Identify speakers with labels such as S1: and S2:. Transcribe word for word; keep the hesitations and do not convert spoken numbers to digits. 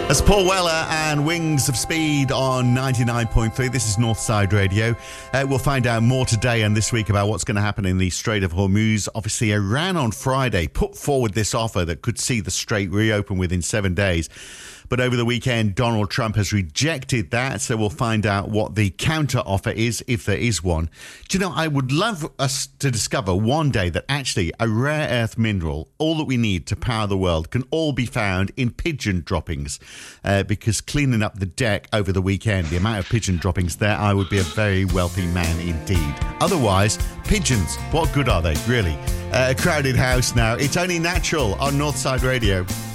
S1: As Paul Weller and Wings of Speed on ninety-nine point three. This is Northside Radio. Uh, we'll find out more today and this week about what's going to happen in the Strait of Hormuz. Obviously, Iran on Friday put forward this offer that could see the strait reopen within seven days. But over the weekend, Donald Trump has rejected that, so we'll find out what the counter offer is, if there is one. Do you know, I would love us to discover one day that actually a rare earth mineral, all that we need to power the world, can all be found in pigeon droppings. Uh, because cleaning up the deck over the weekend, the amount of pigeon droppings there, I would be a very wealthy man indeed. Otherwise, pigeons, what good are they, really? Uh, a crowded house now. It's only natural on Northside Radio.